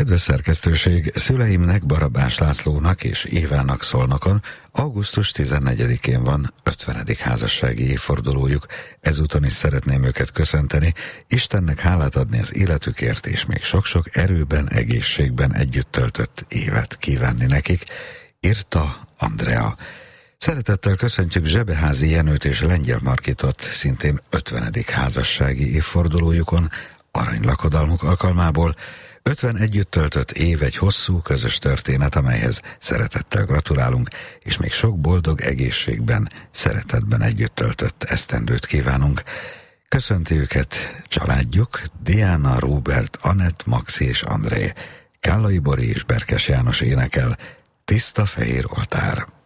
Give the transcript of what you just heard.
Kedves szerkesztőség, szüleimnek, Barabás Lászlónak és Évának Szolnokon augusztus 14-én van 50. házassági évfordulójuk. Ezúton is szeretném őket köszönteni, Istennek hálát adni az életükért, és még sok-sok erőben, egészségben együtt töltött évet kívánni nekik, írta Andrea. Szeretettel köszöntjük Zsebeházi Jenőt és Lengyel Margitot, szintén 50. házassági évfordulójukon, aranylakodalmuk alkalmából. 50 együtt töltött év egy hosszú, közös történet, amelyhez szeretettel gratulálunk, és még sok boldog egészségben, szeretetben együtt töltött esztendőt kívánunk. Köszönti őket családjuk, Diana, Róbert, Anett, Maxi és André. Kállai Bori és Berkes János énekel, Tiszta fehér oltár.